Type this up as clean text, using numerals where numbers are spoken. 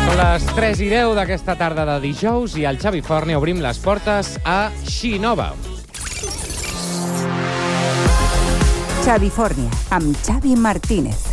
Són les 3:10 d'aquesta tarda de dijous i al Xavi Forni obrim les portes a Xinova. Xavi Fornia, amb Xavi Martínez.